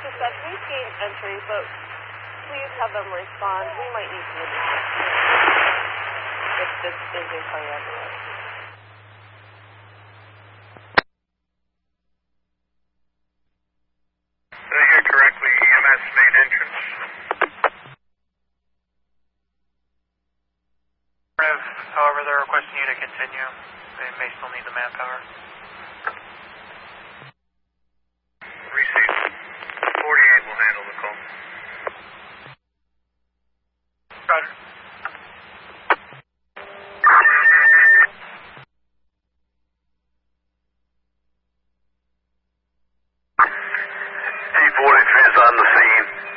suspect needs gate entry, but please have them respond. We might need some additional if this is a priority. Did I hear correctly? EMS main entrance. However, they're requesting you to continue. They may still need the manpower. Receive. 48 will handle the call. Roger.